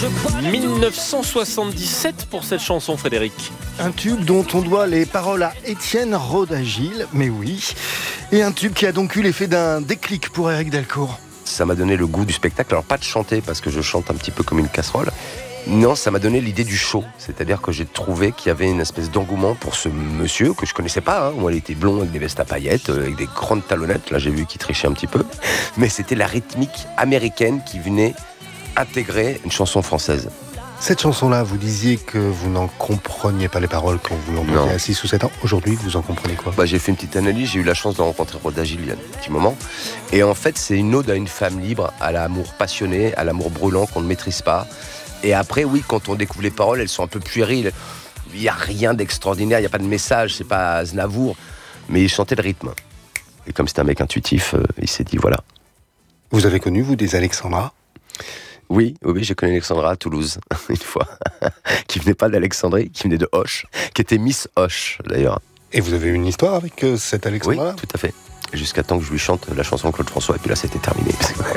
1977 pour cette chanson, Frédéric. Un tube dont on doit les paroles à Étienne Rodagil, mais oui. Et un tube qui a donc eu l'effet d'un déclic pour Éric Delcourt. Ça m'a donné le goût du spectacle. Alors pas de chanter parce que je chante un petit peu comme une casserole. Non, ça m'a donné l'idée du show. C'est-à-dire que j'ai trouvé qu'il y avait une espèce d'engouement pour ce monsieur que je connaissais pas. Moi, il était blond avec des vestes à paillettes, avec des grandes talonnettes. Là, j'ai vu qu'il trichait un petit peu. Mais c'était la rythmique américaine qui venait intégrer une chanson française. Cette chanson-là, vous disiez que vous n'en compreniez pas les paroles quand vous l'entendiez à 6 ou 7 ans. Aujourd'hui, vous en comprenez quoi ? J'ai fait une petite analyse, j'ai eu la chance de rencontrer Rodagil il y a un petit moment. Et en fait, c'est une ode à une femme libre, à l'amour passionné, à l'amour brûlant qu'on ne maîtrise pas. Et après, oui, quand on découvre les paroles, elles sont un peu puériles. Il n'y a rien d'extraordinaire, il n'y a pas de message, c'est pas Aznavour. Mais il chantait le rythme. Et comme c'est un mec intuitif, il s'est dit voilà. Vous avez connu, vous, des Alexandra ? Oui, j'ai connu Alexandra à Toulouse, une fois, qui venait pas d'Alexandrie, qui venait de Hoche, qui était Miss Hoche, d'ailleurs. Et vous avez eu une histoire avec cette Alexandra ? Oui, tout à fait. Jusqu'à temps que je lui chante la chanson Claude François, et puis là, c'était terminé.